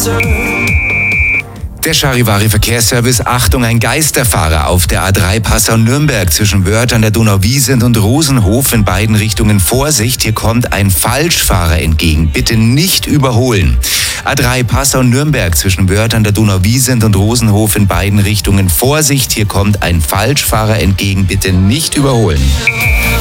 Der Charivari-Verkehrsservice, Achtung, ein Geisterfahrer auf der A3 Passau-Nürnberg zwischen Wörth an der Donauwiesent und Rosenhof in beiden Richtungen. Vorsicht, hier kommt ein Falschfahrer entgegen. Bitte nicht überholen. A3 Passau-Nürnberg zwischen Wörth an der Donauwiesent und Rosenhof in beiden Richtungen. Vorsicht, hier kommt ein Falschfahrer entgegen. Bitte nicht überholen.